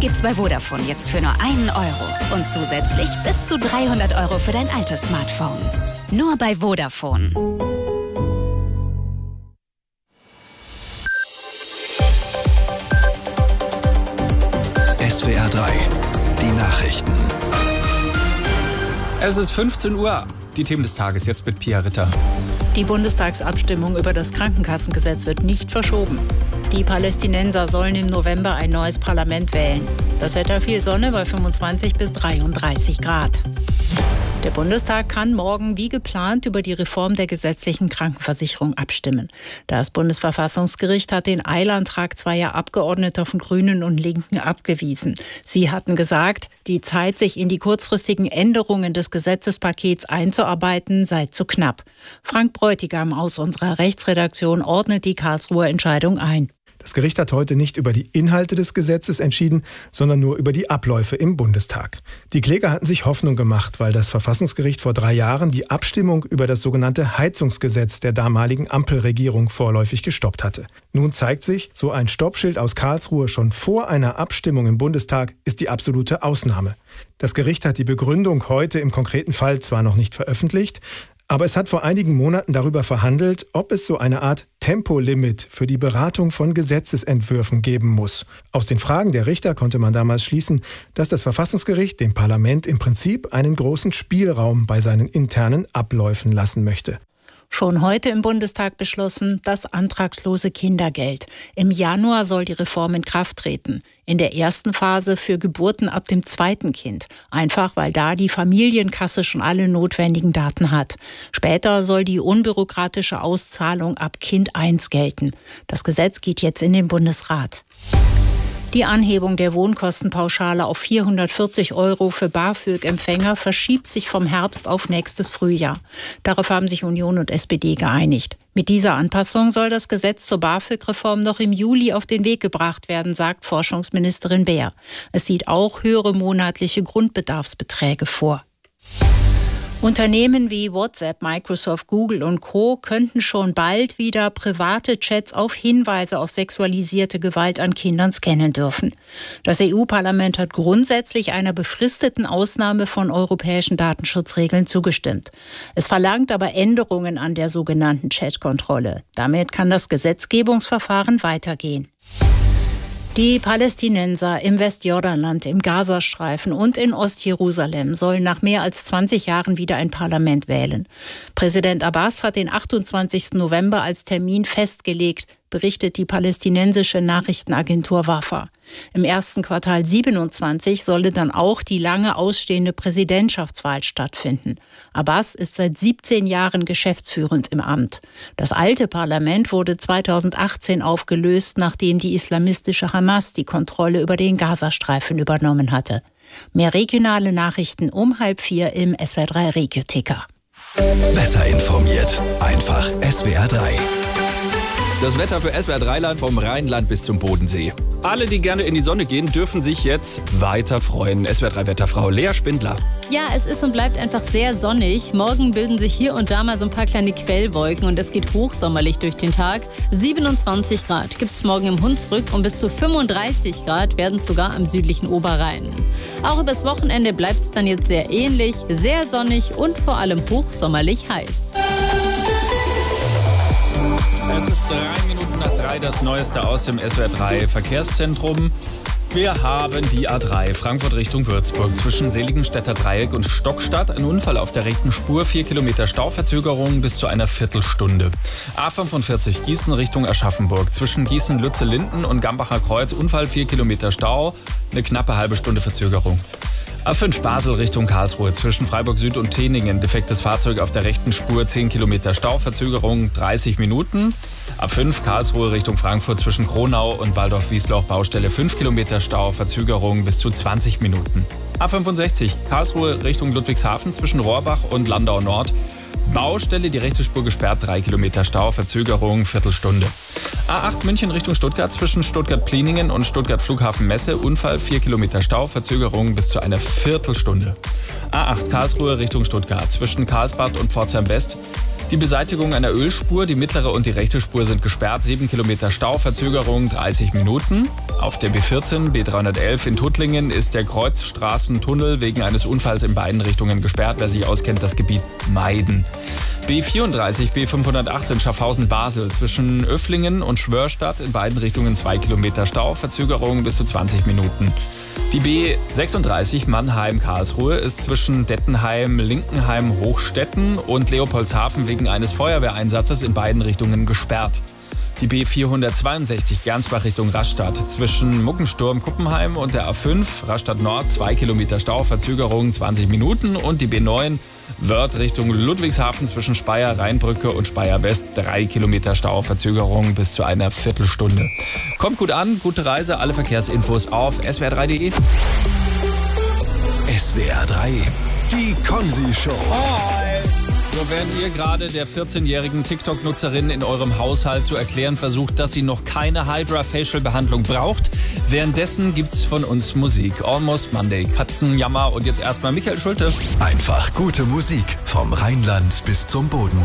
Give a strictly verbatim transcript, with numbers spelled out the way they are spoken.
gibt's bei Vodafone jetzt für nur einen Euro. Und zusätzlich bis zu dreihundert Euro für dein altes Smartphone. Nur bei Vodafone. S W R drei, die Nachrichten. Es ist fünfzehn Uhr. Die Themen des Tages jetzt mit Pia Ritter. Die Bundestagsabstimmung über das Krankenkassengesetz wird nicht verschoben. Die Palästinenser sollen im November ein neues Parlament wählen. Das Wetter viel Sonne bei fünfundzwanzig bis dreiunddreißig Grad. Der Bundestag kann morgen wie geplant über die Reform der gesetzlichen Krankenversicherung abstimmen. Das Bundesverfassungsgericht hat den Eilantrag zweier Abgeordneter von Grünen und Linken abgewiesen. Sie hatten gesagt, die Zeit, sich in die kurzfristigen Änderungen des Gesetzespakets einzuarbeiten, sei zu knapp. Frank Bräutigam aus unserer Rechtsredaktion ordnet die Karlsruher Entscheidung ein. Das Gericht hat heute nicht über die Inhalte des Gesetzes entschieden, sondern nur über die Abläufe im Bundestag. Die Kläger hatten sich Hoffnung gemacht, weil das Verfassungsgericht vor drei Jahren die Abstimmung über das sogenannte Heizungsgesetz der damaligen Ampelregierung vorläufig gestoppt hatte. Nun zeigt sich, so ein Stoppschild aus Karlsruhe schon vor einer Abstimmung im Bundestag ist die absolute Ausnahme. Das Gericht hat die Begründung heute im konkreten Fall zwar noch nicht veröffentlicht, aber es hat vor einigen Monaten darüber verhandelt, ob es so eine Art Tempolimit für die Beratung von Gesetzesentwürfen geben muss. Aus den Fragen der Richter konnte man damals schließen, dass das Verfassungsgericht dem Parlament im Prinzip einen großen Spielraum bei seinen internen Abläufen lassen möchte. Schon heute im Bundestag beschlossen, das antragslose Kindergeld. Im Januar soll die Reform in Kraft treten. In der ersten Phase für Geburten ab dem zweiten Kind. Einfach, weil da die Familienkasse schon alle notwendigen Daten hat. Später soll die unbürokratische Auszahlung ab Kind eins gelten. Das Gesetz geht jetzt in den Bundesrat. Die Anhebung der Wohnkostenpauschale auf vierhundertvierzig Euro für BAföG-Empfänger verschiebt sich vom Herbst auf nächstes Frühjahr. Darauf haben sich Union und S P D geeinigt. Mit dieser Anpassung soll das Gesetz zur BAföG-Reform noch im Juli auf den Weg gebracht werden, sagt Forschungsministerin Beer. Es sieht auch höhere monatliche Grundbedarfsbeträge vor. Unternehmen wie WhatsApp, Microsoft, Google und Co. könnten schon bald wieder private Chats auf Hinweise auf sexualisierte Gewalt an Kindern scannen dürfen. Das E U-Parlament hat grundsätzlich einer befristeten Ausnahme von europäischen Datenschutzregeln zugestimmt. Es verlangt aber Änderungen an der sogenannten Chatkontrolle. Damit kann das Gesetzgebungsverfahren weitergehen. Die Palästinenser im Westjordanland, im Gazastreifen und in Ostjerusalem sollen nach mehr als zwanzig Jahren wieder ein Parlament wählen. Präsident Abbas hat den achtundzwanzigsten November als Termin festgelegt, berichtet die palästinensische Nachrichtenagentur Wafa. Im ersten Quartal siebenundzwanzig solle dann auch die lange ausstehende Präsidentschaftswahl stattfinden. Abbas ist seit siebzehn Jahren geschäftsführend im Amt. Das alte Parlament wurde zweitausendachtzehn aufgelöst, nachdem die islamistische Hamas die Kontrolle über den Gazastreifen übernommen hatte. Mehr regionale Nachrichten um halb vier im S W R drei Regio-Ticker. Besser informiert, einfach S W R drei. Das Wetter für S W R drei Land vom Rheinland bis zum Bodensee. Alle, die gerne in die Sonne gehen, dürfen sich jetzt weiter freuen. S W R drei Wetterfrau Lea Spindler. Ja, es ist und bleibt einfach sehr sonnig. Morgen bilden sich hier und da mal so ein paar kleine Quellwolken und es geht hochsommerlich durch den Tag. siebenundzwanzig Grad gibt es morgen im Hunsrück und bis zu fünfunddreißig Grad werden es sogar am südlichen Oberrhein. Auch übers Wochenende bleibt es dann jetzt sehr ähnlich, sehr sonnig und vor allem hochsommerlich heiß. Es ist drei Minuten nach drei, das Neueste aus dem S W R drei Verkehrszentrum. Wir haben die A drei Frankfurt Richtung Würzburg zwischen Seligenstädter Dreieck und Stockstadt. Ein Unfall auf der rechten Spur, vier Kilometer Stauverzögerung bis zu einer Viertelstunde. A fünfundvierzig Gießen Richtung Aschaffenburg zwischen Gießen-Lütze-Linden und Gambacher Kreuz. Unfall, vier Kilometer Stau, eine knappe halbe Stunde Verzögerung. A fünf Basel Richtung Karlsruhe zwischen Freiburg Süd und Teningen. Defektes Fahrzeug auf der rechten Spur, zehn Kilometer Stau, Verzögerung dreißig Minuten. A fünf Karlsruhe Richtung Frankfurt zwischen Kronau und Waldorf-Wiesloch Baustelle, fünf Kilometer Stau, Verzögerung bis zu zwanzig Minuten. A fünfundsechzig Karlsruhe Richtung Ludwigshafen zwischen Rohrbach und Landau Nord. Baustelle, die rechte Spur gesperrt, drei Kilometer Stau, Verzögerung, Viertelstunde. A acht München Richtung Stuttgart zwischen Stuttgart-Pliningen und Stuttgart Flughafen Messe. Unfall, vier Kilometer Stau, Verzögerung bis zu einer Viertelstunde. A acht Karlsruhe Richtung Stuttgart zwischen Karlsbad und Pforzheim West. Die Beseitigung einer Ölspur, die mittlere und die rechte Spur sind gesperrt, sieben Kilometer Stau, Verzögerung dreißig Minuten. Auf der B vierzehn, B dreihundertelf in Tuttlingen ist der Kreuzstraßentunnel wegen eines Unfalls in beiden Richtungen gesperrt. Wer sich auskennt, das Gebiet meiden. B vierunddreißig, B fünfhundertachtzehn Schaffhausen-Basel zwischen Öfflingen und Schwörstadt in beiden Richtungen zwei Kilometer Stau, Verzögerungen bis zu zwanzig Minuten. Die B sechsunddreißig Mannheim-Karlsruhe ist zwischen Dettenheim, Linkenheim, Hochstetten und Leopoldshafen wegen eines Feuerwehreinsatzes in beiden Richtungen gesperrt. Die B vierhundertzweiundsechzig Gernsbach Richtung Rastatt zwischen Muckensturm, Kuppenheim und der A fünf Rastatt Nord zwei Kilometer Stau, Verzögerung zwanzig Minuten und die B neun Wörth Richtung Ludwigshafen zwischen Speyer, Rheinbrücke und Speyer West drei Kilometer Stau, Verzögerung bis zu einer Viertelstunde. Kommt gut an, gute Reise, alle Verkehrsinfos auf S W R drei punkt de. S W R drei, die Konzi-Show. Hi. So, während ihr gerade der vierzehnjährigen TikTok-Nutzerin in eurem Haushalt zu erklären versucht, dass sie noch keine Hydra-Facial-Behandlung braucht, währenddessen gibt's von uns Musik. Almost Monday, Katzenjammer und jetzt erstmal Michael Schulte. Einfach gute Musik vom Rheinland bis zum Bodensee.